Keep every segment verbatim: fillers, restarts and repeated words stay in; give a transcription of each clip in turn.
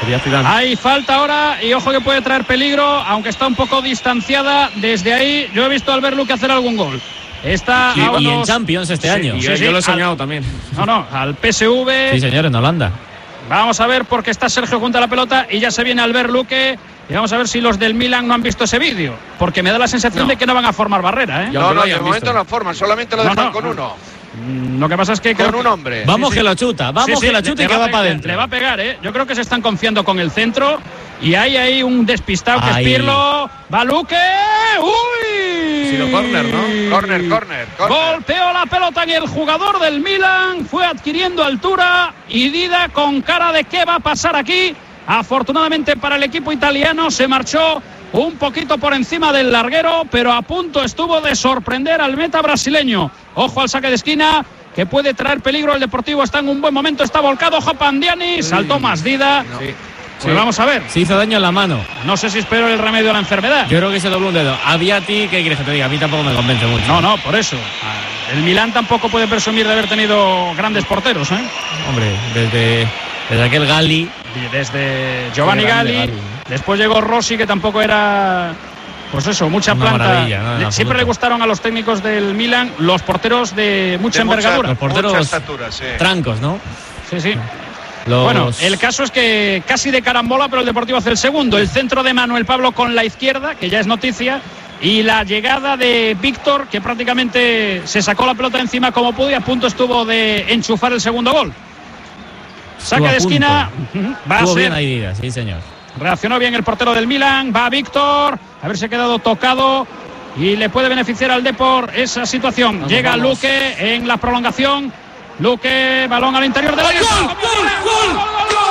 Hay falta ahora y ojo que puede traer peligro, aunque está un poco distanciada. Desde ahí yo he visto al Verluque hacer algún gol. Está sí, a unos... y en Champions este sí, año. Sí, yo, sí, yo lo he soñado al... también. No, no, al P S V. Sí, señor, en Holanda. Vamos a ver porque está Sergio junto a la pelota y ya se viene al Verluque. Y vamos a ver si los del Milan no han visto ese vídeo, porque me da la sensación no. de que no van a formar barrera, ¿eh? No, no, de momento no forman, solamente lo dejan no, no, con uno. Lo que pasa es que con creo un hombre. Vamos sí, que sí. lo chuta, vamos sí, sí, que lo chuta y que va, va para adentro. Le va a pegar, ¿eh? Yo creo que se están confiando con el centro y hay ahí un despistado que ahí. es Pirlo. Baluque. ¡Uy! Ha sido córner, ¿no? Córner, córner. Golpeó la pelota en el jugador del Milan, fue adquiriendo altura y Dida con cara de qué va a pasar aquí. Afortunadamente para el equipo italiano se marchó un poquito por encima del larguero, pero a punto estuvo de sorprender al meta brasileño. Ojo al saque de esquina, que puede traer peligro. El Deportivo está en un buen momento, está volcado. Ojo Pandiani, saltó más Dida. No. Sí. Pues sí. Vamos a ver. Se hizo daño en la mano. No sé si espero el remedio a la enfermedad. Yo creo que se dobló un dedo. A ti, ¿qué quieres que te diga? A mí tampoco me convence mucho. No, no, por eso. El Milán tampoco puede presumir de haber tenido grandes porteros, ¿eh? Hombre, desde, desde aquel Gali. Desde Giovanni Gali, Gali. Después llegó Rossi, que tampoco era... Pues eso, mucha Una planta. No, Siempre le gustaron a los técnicos del Milan los porteros de mucha de envergadura. Mucha, los porteros mucha estatura, sí. Trancos, ¿no? Sí, sí. Los... Bueno, el caso es que casi de carambola, pero el Deportivo hace el segundo. El centro de Manuel Pablo con la izquierda, que ya es noticia, y la llegada de Víctor, que prácticamente se sacó la pelota encima como pudo y a punto estuvo de enchufar el segundo gol. Saque de esquina. Va a ser... bien ahí, Dida, sí, señor. Reaccionó bien el portero del Milan. Va Víctor. Haberse quedado tocado. Y le puede beneficiar al Depor esa situación. Vamos, Llega vamos. Luque en la prolongación. Luque, balón al interior del área. ¡Gol! ¡Gol! ¡Gol! ¡Gol!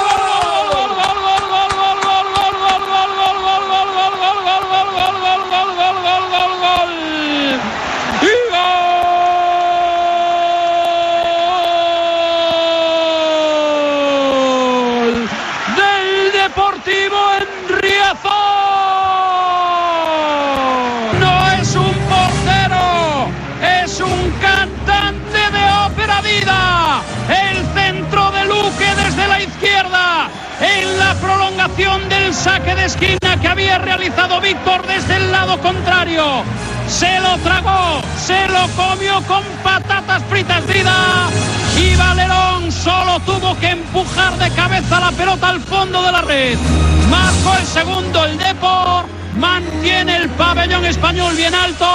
Del saque de esquina que había realizado Víctor desde el lado contrario, se lo tragó, se lo comió con patatas fritas Dida y Valerón solo tuvo que empujar de cabeza la pelota al fondo de la red. Marcó el segundo el Depor, mantiene el pabellón español bien alto.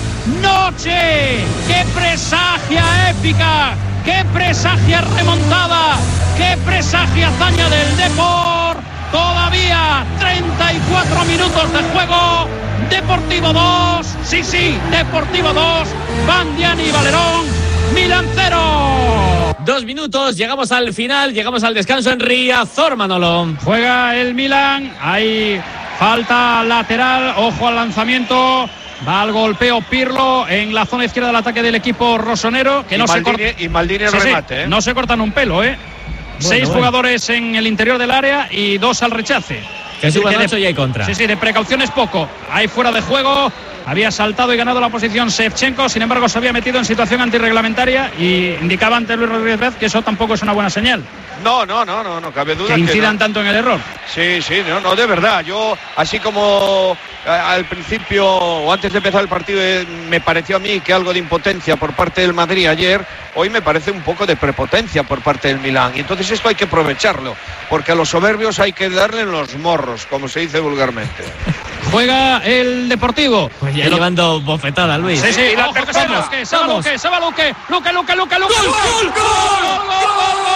Noche que presagia épica, que presagia remontada, que presagia hazaña del Depor. Todavía treinta y cuatro minutos de juego. Deportivo dos. Sí, sí, Deportivo dos. Pandiani y Valerón. Milan cero. Dos minutos, llegamos al final, llegamos al descanso en Riazor, Manolo. Juega el Milan. Hay falta lateral. Ojo al lanzamiento. Va al golpeo Pirlo en la zona izquierda del ataque del equipo rosonero. Que y no Maldini, se corta. Y Maldini el sí, remate, sí, ¿eh? No se cortan un pelo, ¿eh? Bueno, Seis bueno. jugadores en el interior del área y dos al rechace. Que suba Nacho y hay contra. Sí, sí, de precaución es poco. Hay fuera de juego. Había saltado y ganado la posición Shevchenko. Sin embargo, se había metido en situación antirreglamentaria y indicaba ante Luis Rodríguez que eso tampoco es una buena señal. No, no, no, no, no cabe duda. Que incidan que no. tanto en el error. Sí, sí, no, no, de verdad. Yo, así como al principio o antes de empezar el partido me pareció a mí que algo de impotencia por parte del Madrid ayer, hoy me parece un poco de prepotencia por parte del Milán. Y entonces esto hay que aprovecharlo, porque a los soberbios hay que darle en los morros, como se dice vulgarmente. Juega el Deportivo. Pues ya llevando bofetada, Luis. Sí, sí, y la ojo, que tercera. se va Luque, se va Luque, se va Luque. Luque, Luque, Luque, Luque. ¡Gol, gol, gol!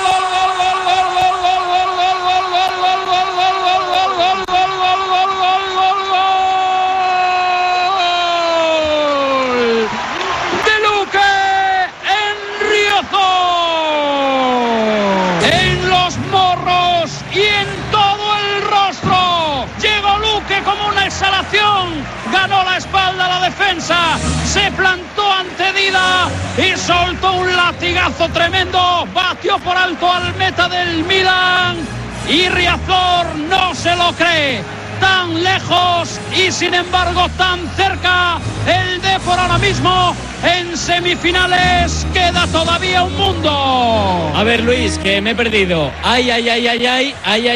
Ganó la espalda a la defensa, se plantó ante Dida y soltó un latigazo tremendo, batió por alto al meta del Milan y Riazor no se lo cree. Tan lejos y sin embargo tan cerca el Depor ahora mismo en semifinales. Queda todavía un mundo. A ver, Luis, que me he perdido. Ay, ay, ay, ay, ay, ay, ay.